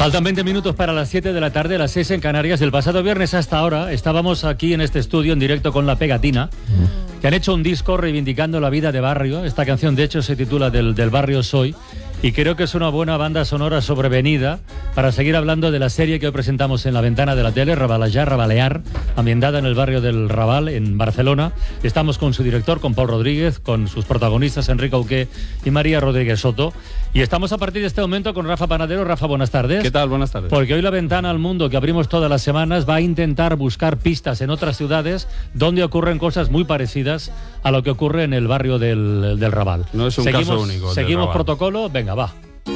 Faltan 20 minutos para las 7 de la tarde, las 6 en Canarias. El pasado viernes hasta ahora estábamos aquí en este estudio en directo con La Pegatina, que han hecho un disco reivindicando la vida de barrio. Esta canción de hecho se titula Del barrio soy, y creo que es una buena banda sonora sobrevenida para seguir hablando de la serie que hoy presentamos en la ventana de la tele, Rabalear, ambientada en el barrio del Raval, en Barcelona. Estamos con su director, con Pau Rodríguez, con sus protagonistas, Enrique Auqué y María Rodríguez Soto. Y estamos a partir de este momento con Rafa Panadero. Rafa, buenas tardes. ¿Qué tal? Buenas tardes. Porque hoy la ventana al mundo que abrimos todas las semanas va a intentar buscar pistas en otras ciudades donde ocurren cosas muy parecidas a lo que ocurre en el barrio del Raval. No es un caso único. Seguimos protocolo, venga, va.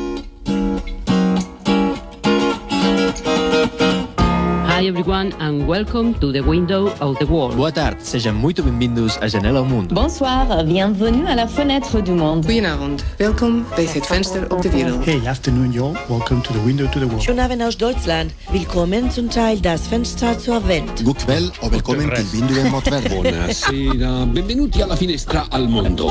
Hi everyone and welcome to the Window of the World. Boa tarde, sejam muito bem-vindos à Janela ao Mundo. Bonsoir, bienvenue à la fenêtre du monde. Goedenavond, welkom bij het venster op de wereld. Hey, afternoon y'all, welcome to the Window to the World. Schönen Abend aus Deutschland, willkommen zum Teil das Fenster zur Welt. Goedbel o welcome til vinduet mot verden. Buonasera, benvenuti alla finestra al mondo.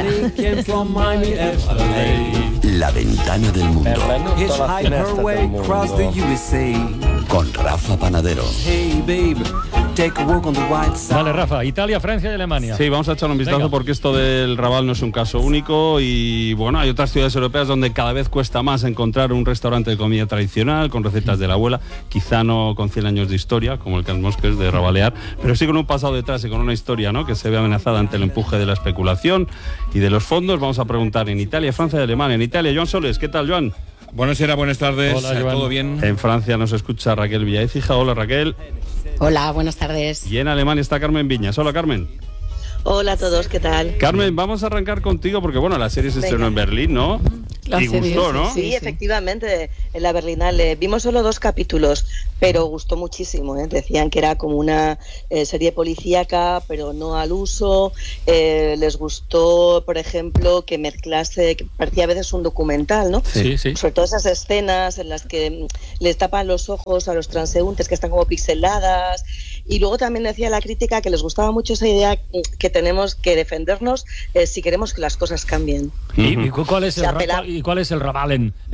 La ventana del mundo. Hitchhike her way across the USA. Con Rafa Panadero. Hey babe, take a walk on the white side. Vale, Rafa, Italia, Francia y Alemania. Sí, vamos a echar un vistazo. Venga. Porque esto del Raval no es un caso único y bueno, hay otras ciudades europeas donde cada vez cuesta más encontrar un restaurante de comida tradicional con recetas de la abuela, quizá no con 100 años de historia, como el Can Mosques de Rabalear, pero sí con un pasado detrás y con una historia, ¿no?, que se ve amenazada ante el empuje de la especulación y de los fondos. Vamos a preguntar en Italia, Francia y Alemania. En Italia, Joan Soles, ¿qué tal, Joan? Buenas tardes. Hola, ¿Todo bien? En Francia nos escucha Raquel Villaécija. Hola, Raquel. Hola, buenas tardes. Y en Alemania está Carmen Viñas. Hola, Carmen. Hola a todos, ¿qué tal? Carmen, vamos a arrancar contigo porque, bueno, la serie se estrenó en Berlín, ¿no? Y gustó, ¿no? Sí, efectivamente, en la Berlinale. Vimos solo 2 capítulos, pero gustó muchísimo, ¿eh? Decían que era como una serie policíaca, pero no al uso. Les gustó, por ejemplo, que mezclase, que parecía a veces un documental, ¿no? Sí, sí. Sobre todo esas escenas en las que les tapan los ojos a los transeúntes, que están como pixeladas. Y luego también decía la crítica que les gustaba mucho esa idea que tenemos que defendernos si queremos que las cosas cambien. ¿Y cuál es el Raval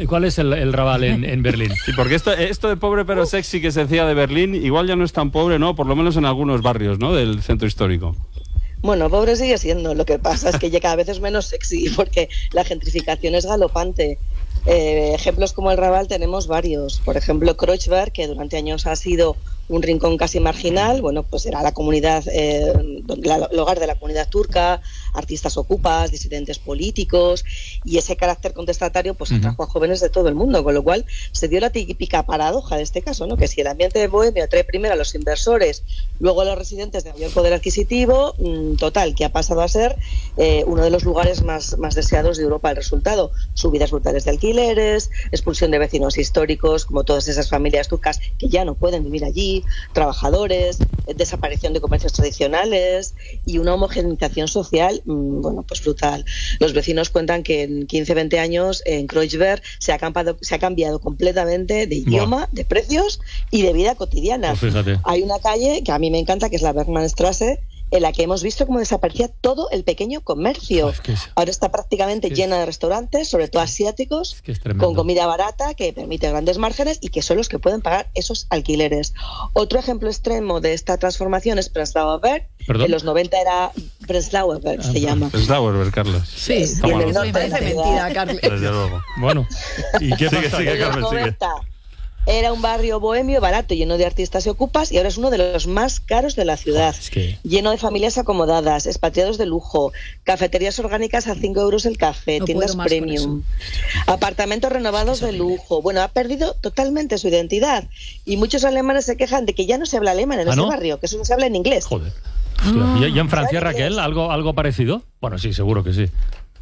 en Berlín? Sí, porque esto de pobre pero sexy que se decía de Berlín, igual ya no es tan pobre, ¿no? Por lo menos en algunos barrios, ¿no?, del centro histórico. Bueno, pobre sigue siendo. Lo que pasa es que ya cada vez es menos sexy porque la gentrificación es galopante. Ejemplos como el Raval tenemos varios. Por ejemplo, Kreuzberg, que durante años ha sido un rincón casi marginal, bueno, pues era la comunidad, el hogar de la comunidad turca, artistas ocupas, disidentes políticos, y ese carácter contestatario pues atrajo a jóvenes de todo el mundo, con lo cual se dio la típica paradoja de este caso, ¿no?, que si el ambiente de bohemio atrae primero a los inversores, luego a los residentes de mayor poder adquisitivo, total, que ha pasado a ser uno de los lugares más deseados de Europa. El resultado, subidas brutales de alquileres, expulsión de vecinos históricos, como todas esas familias turcas que ya no pueden vivir allí, trabajadores, desaparición de comercios tradicionales y una homogeneización social, bueno, pues brutal. Los vecinos cuentan que en 15-20 años en Kreuzberg se ha cambiado completamente de idioma, de precios y de vida cotidiana. Pues fíjate. Hay una calle que a mí me encanta, que es la Bergmannstraße, en la que hemos visto cómo desaparecía todo el pequeño comercio. Ahora está prácticamente llena de restaurantes, sobre todo asiáticos, con comida barata, que permite grandes márgenes y que son los que pueden pagar esos alquileres. Otro ejemplo extremo de esta transformación es Prenzlauer Berg. En los 90 era Prenzlauer Berg, se llama. Prenzlauer Berg, Carlos. Sí, me parece mentira, Carmen. Desde luego. Bueno, ¿y qué pasa? Sigue, Carmen, sigue. Era un barrio bohemio, barato, lleno de artistas y ocupas, y ahora es uno de los más caros de la ciudad. Lleno de familias acomodadas, expatriados de lujo, cafeterías orgánicas a 5 euros el café, tiendas premium, apartamentos renovados de lujo. Bueno, ha perdido totalmente su identidad. Y muchos alemanes se quejan de que ya no se habla alemán en ese barrio, que solo se habla en inglés. Joder. ¿Y en Francia, Raquel, algo parecido? Bueno, sí, seguro que sí.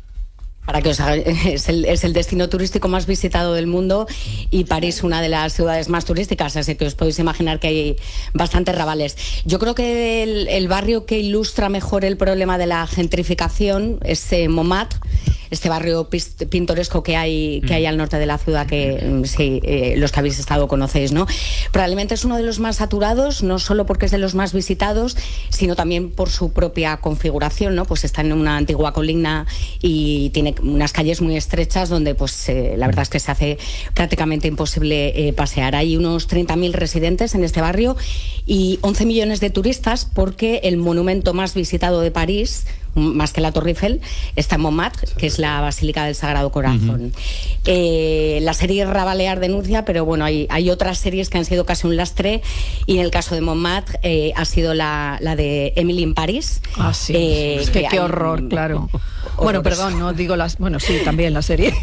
Para que os hagáis, es el destino turístico más visitado del mundo y París una de las ciudades más turísticas, así que os podéis imaginar que hay bastantes Rabales. Yo creo que el barrio que ilustra mejor el problema de la gentrificación es Montmartre, este barrio pintoresco que hay al norte de la ciudad, que sí, los que habéis estado conocéis, ¿no? Probablemente es uno de los más saturados, no solo porque es de los más visitados, sino también por su propia configuración, ¿no? Pues está en una antigua colina y tiene unas calles muy estrechas donde pues la verdad es que se hace prácticamente imposible pasear. Hay unos 30.000 residentes en este barrio y 11 millones de turistas, porque el monumento más visitado de París, más que la Torre Eiffel, está en Montmartre, que es la Basílica del Sagrado Corazón. La serie Rabalear denuncia, pero bueno, hay otras series que han sido casi un lastre, y en el caso de Montmartre ha sido la de Emily in Paris. Ah, sí. Es que qué horror, claro. Bueno, perdón, no digo las... Bueno, sí, también la serie.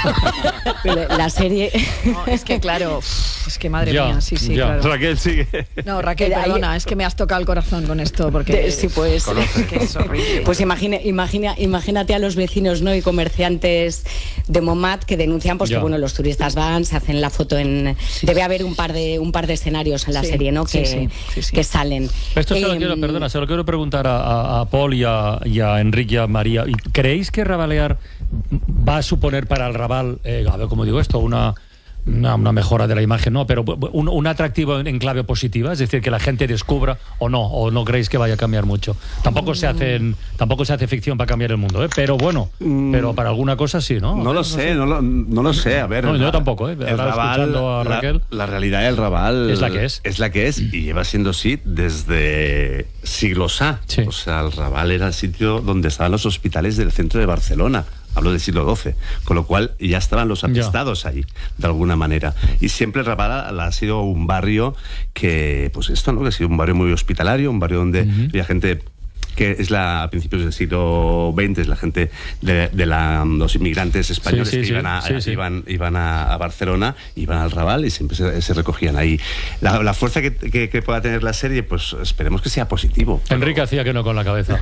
La serie... No, es que claro, es que madre mía, sí, claro. Raquel, sigue. No, Raquel, perdona, es que me has tocado el corazón con esto, porque... Sí, pues... Es que es horrible. Pues imagínate a los vecinos, ¿no?, y comerciantes de Montmartre que denuncian pues que bueno, los turistas van, se hacen la foto en... Debe haber un par de escenarios en la serie, ¿no?, que salen. Esto se lo quiero preguntar a Paul y a Enrique y a María. ¿Creéis que Rabalear va a suponer para el Raval, a ver cómo digo esto, una mejora de la imagen, no, pero un atractivo en clave positiva, es decir, que la gente descubra o no creéis que vaya a cambiar mucho? Tampoco se hace ficción para cambiar el mundo, pero bueno, pero para alguna cosa sí, ¿no? No lo sé. A ver, no, yo tampoco, el Raval, escuchando a Raquel, la realidad del Raval es la que es y lleva siendo así desde siglos A. Sí. O sea, el Raval era el sitio donde estaban los hospitales del centro de Barcelona. Hablo del siglo XII, con lo cual ya estaban los apestados ahí, de alguna manera. Y siempre el Raval ha sido un barrio que, pues esto, ¿no?, que ha sido un barrio muy hospitalario, un barrio donde había gente que es a principios del siglo XX, es la gente los inmigrantes españoles que iban a Barcelona, iban al Raval y siempre se recogían ahí. La fuerza que pueda tener la serie, pues esperemos que sea positivo. Enrique hacía que no con la cabeza.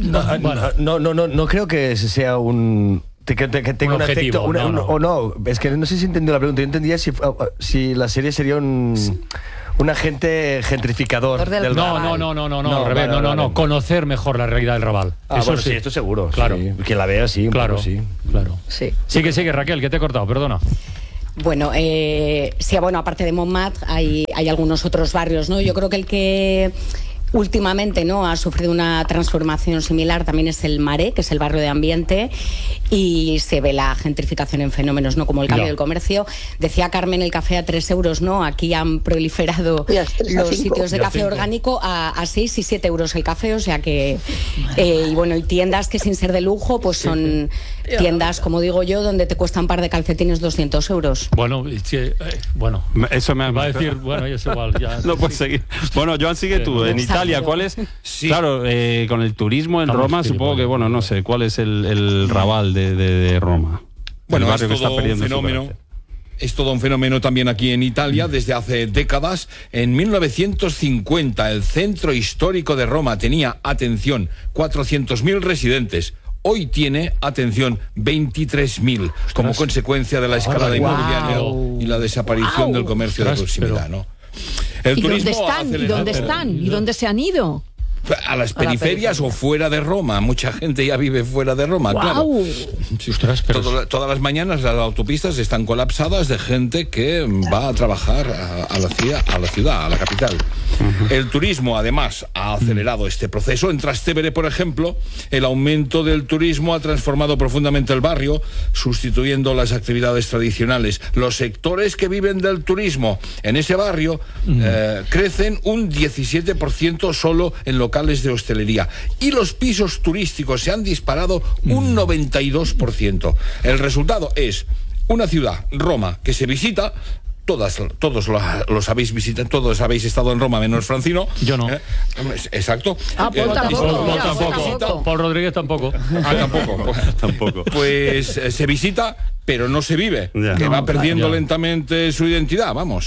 No creo que sea que tenga un efecto o no. Es que no sé si entendió la pregunta. Yo entendía si la serie sería un agente gentrificador del Raval. Al revés, no. Conocer mejor la realidad del Raval. Eso bueno, sí, esto seguro. Claro. Sí. Quien la vea, sí. Claro, sí. Claro. Sí. Sigue, Raquel, que te he cortado, perdona. Bueno, aparte de Montmartre hay algunos otros barrios, ¿no? Yo creo que el que últimamente, ¿no?, ha sufrido una transformación similar también es el Marais, que es el barrio de ambiente, y se ve la gentrificación en fenómenos, ¿no?, como el cambio del comercio. Decía Carmen, el café a 3 euros, ¿no? Aquí han proliferado los sitios de café orgánico a 6 y 7 euros el café, o sea que... y tiendas que sin ser de lujo, pues son tiendas, como digo yo, donde te cuesta un par de calcetines 200 euros. Bueno, eso me va a decir, bueno, es igual, ya... No puedes seguir. Bueno, Joan, sigue tú. En Italia, ¿cuál es? Sí. Claro, con el turismo en Roma, supongo que, no sé, ¿cuál es el Raval de Roma? Bueno, el barrio que está perdiendo fenómeno. Es todo un fenómeno también aquí en Italia desde hace décadas. En 1950 el centro histórico de Roma tenía, atención, 400.000 residentes. Hoy tiene, atención, 23.000, como consecuencia de la escalada inmobiliaria y la desaparición del comercio de proximidad, ¿no? ¿Y dónde están? ¿Y dónde se han ido? A las periferias o fuera de Roma. Mucha gente ya vive fuera de Roma, claro. Sí, todas las mañanas las autopistas están colapsadas de gente que va a trabajar a la ciudad, a la capital. El turismo, además, ha acelerado este proceso. En Trastevere, por ejemplo, el aumento del turismo ha transformado profundamente el barrio, sustituyendo las actividades tradicionales. Los sectores que viven del turismo en ese barrio crecen un 17% solo en locales de hostelería. Y los pisos turísticos se han disparado un 92%. El resultado es una ciudad, Roma, que se visita. Todos los habéis visitado, todos habéis estado en Roma, menos Francino. Yo no. Exacto. Paul tampoco. Paul Rodríguez tampoco. Tampoco. Pues se visita, pero no se vive. Que va perdiendo lentamente su identidad, vamos.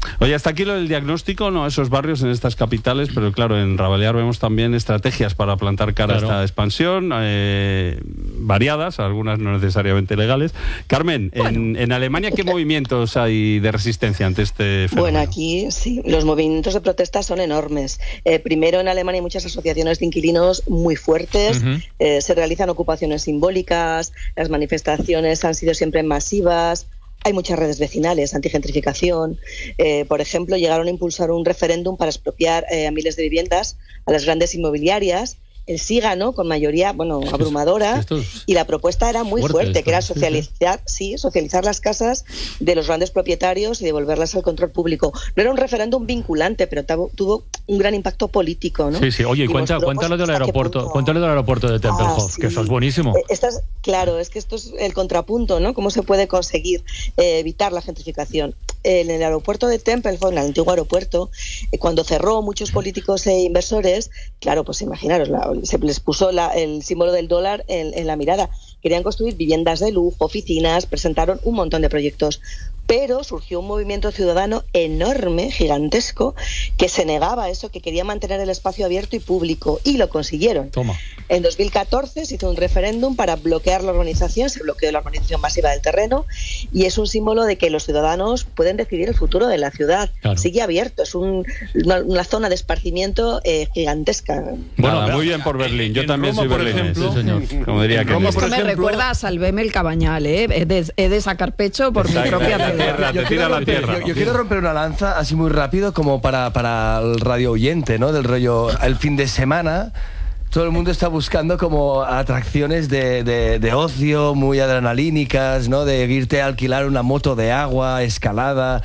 Oye, hasta aquí lo del diagnóstico, ¿no? Esos barrios en estas capitales, pero claro, en Rabalear vemos también estrategias para plantar cara a esta expansión, variadas, algunas no necesariamente legales. Carmen, en Alemania, ¿qué movimientos hay de resistencia ante este fenómeno? Bueno, aquí sí, los movimientos de protesta son enormes. Primero, en Alemania hay muchas asociaciones de inquilinos muy fuertes, se realizan ocupaciones simbólicas, las manifestaciones han sido siempre masivas. Hay muchas redes vecinales, antigentrificación. Por ejemplo, llegaron a impulsar un referéndum para expropiar a miles de viviendas a las grandes inmobiliarias. El sí ganó con mayoría, abrumadora, y la propuesta era muy fuerte, que era socializar las casas de los grandes propietarios y devolverlas al control público. No era un referéndum vinculante, pero tuvo un gran impacto político, ¿no? Sí. Oye, cuéntalo del aeropuerto, de Tempelhof, que eso es buenísimo. Claro, es que esto es el contrapunto, ¿no? ¿Cómo se puede conseguir evitar la gentrificación? En el aeropuerto de Tempelhof, en el antiguo aeropuerto, cuando cerró, muchos políticos e inversores, claro, pues imaginaros, se les puso el símbolo del dólar en la mirada. Querían construir viviendas de lujo, oficinas, presentaron un montón de proyectos. Pero surgió un movimiento ciudadano enorme, gigantesco, que se negaba a eso, que quería mantener el espacio abierto y público, y lo consiguieron. En 2014 se hizo un referéndum para bloquear la urbanización, se bloqueó la urbanización masiva del terreno, y es un símbolo de que los ciudadanos pueden decidir el futuro de la ciudad. Claro. Sigue abierto, es una zona de esparcimiento gigantesca. Bueno, muy bien por Berlín. Yo también soy berlinés, sí, señor. Como diría que esto me recuerda a Salveme el Cabañal, He de sacar pecho por mi propia ciudad. Yo quiero romper una lanza así muy rápido como para el radio oyente, ¿no? Del rollo, el fin de semana todo el mundo está buscando como atracciones de ocio muy adrenalínicas, ¿no? De irte a alquilar una moto de agua, escalada.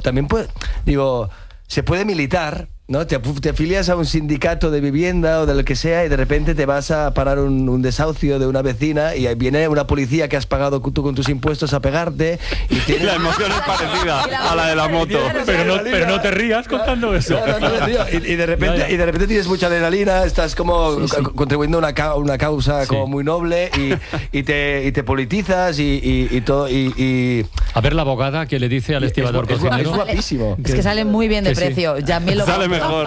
Se puede militar, ¿no? Te afilias a un sindicato de vivienda o de lo que sea y de repente te vas a parar un desahucio de una vecina y ahí viene una policía que has pagado tú con tus impuestos a pegarte y la emoción es parecida a la de la moto. Pero no te rías contando eso. Y de repente tienes mucha adrenalina, estás como contribuyendo a una causa como muy noble y te politizas y todo. A ver la abogada que le dice al estibador cocinero. Es guapísimo. Es que sale muy bien de precio. Ya me lo sale mejor.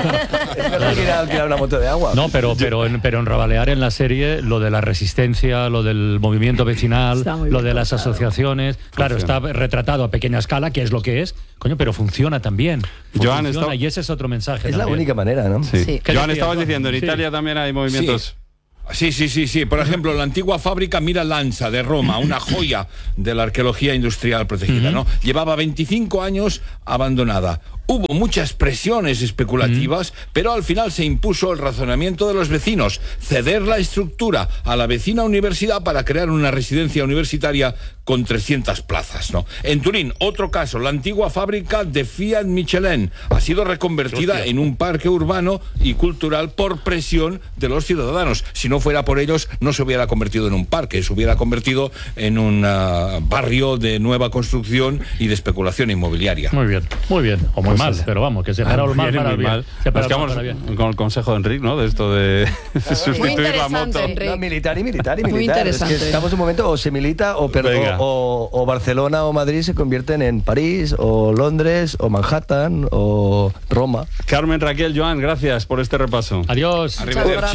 Es que alquilar una moto de agua. No, pero en Rabalear, en la serie, lo de la resistencia, lo del movimiento vecinal, lo de las asociaciones, claro, está retratado a pequeña escala, que es lo que es, pero funciona también. Joan, y ese es otro mensaje. Es la única manera, ¿no? Sí. Joan, estabas diciendo, en Italia también hay movimientos. Sí. Por ejemplo, la antigua fábrica Mira Lanza de Roma, una joya de la arqueología industrial protegida, ¿no? Llevaba 25 años abandonada. Hubo muchas presiones especulativas, pero al final se impuso el razonamiento de los vecinos, ceder la estructura a la vecina universidad para crear una residencia universitaria con 300 plazas, ¿no? En Turín, otro caso, la antigua fábrica de Fiat Michelin ha sido reconvertida en un parque urbano y cultural por presión de los ciudadanos. Si no fuera por ellos, no se hubiera convertido en un parque, se hubiera convertido en un barrio de nueva construcción y de especulación inmobiliaria. Muy bien. O muy mal, pero vamos, que se para el mal para el bien. Nos quedamos con el consejo de Enric, ¿no? De esto de sustituir la moto. No, militar. Muy interesante. Es que estamos en un momento, o se milita o Barcelona o Madrid se convierten en París o Londres o Manhattan o Roma. Carmen, Raquel, Joan, gracias por este repaso. Adiós. Arrivederci.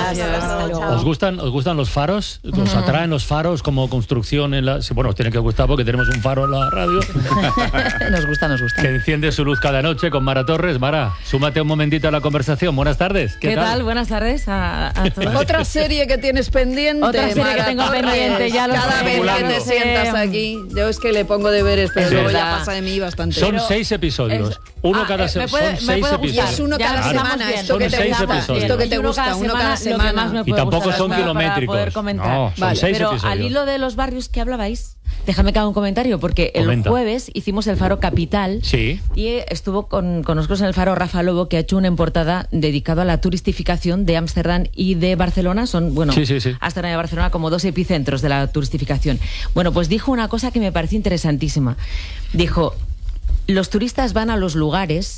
¿Os gustan los faros? ¿Os atraen los faros como construcción en la...? Bueno, os tienen que gustar porque tenemos un faro en la radio. Nos gusta. Que enciende su luz cada noche con Mara Torres. Mara, súmate un momentito a la conversación. Buenas tardes. ¿Qué tal? Buenas tardes a todos. Otra serie que tienes pendiente. Otra serie que tengo pendiente. Ya cada vez que te sientas aquí, yo es que le pongo deberes, pero luego ya pasa de mí bastante. Son 6 episodios. Uno cada semana. Son 6 episodios. Es uno cada semana. Esto que te gusta. Uno cada semana. Y tampoco son kilométricos. No, son 6 episodios. Pero al hilo de los barrios que hablabais, déjame que haga un comentario, porque el jueves hicimos el Faro Capital. Sí. Y estuvo con nosotros en el Faro Rafa Lobo, que ha hecho una portada dedicado a la turistificación de Ámsterdam y de Barcelona. Son, Ámsterdam y Barcelona como 2 epicentros de la turistificación. Bueno, pues dijo una cosa que me pareció interesantísima. Dijo, los turistas van a los lugares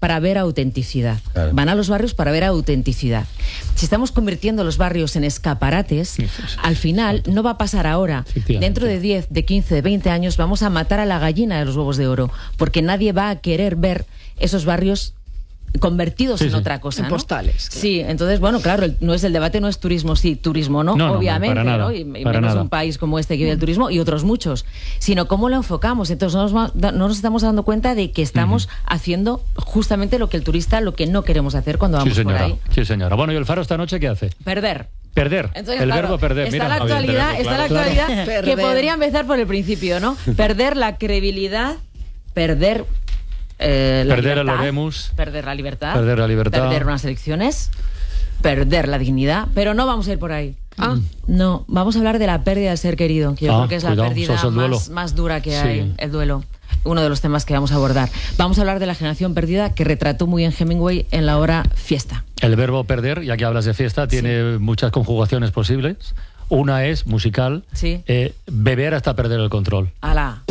para ver autenticidad. Claro. Van a los barrios para ver autenticidad. Si estamos convirtiendo los barrios en escaparates, al final no va a pasar ahora. Dentro de 10, de 15, de 20 años vamos a matar a la gallina de los huevos de oro, porque nadie va a querer ver esos barrios convertidos en otra cosa, en postales. Claro. Sí, entonces, bueno, claro, no es el debate, no es turismo sí, turismo no, obviamente, para nada, ¿no? Y menos un país como este que vive el turismo y otros muchos, sino cómo lo enfocamos. Entonces no nos estamos dando cuenta de que estamos haciendo justamente lo que el turista, lo que no queremos hacer cuando vamos por ahí. Sí, señora. Bueno, ¿y el Faro esta noche qué hace? Perder. Entonces, el verbo perder. Está la actualidad que podría empezar por el principio, ¿no? Perder la credibilidad, perder el Oremus, perder la libertad, perder unas elecciones, perder la dignidad, pero no vamos a ir por ahí. No, vamos a hablar de la pérdida del ser querido, que yo creo que es la pérdida más dura que hay, el duelo. Uno de los temas que vamos a abordar. Vamos a hablar de la generación perdida que retrató muy bien Hemingway en la obra Fiesta. El verbo perder, ya que hablas de fiesta, tiene muchas conjugaciones posibles. Una es musical, beber hasta perder el control. ¡Hala!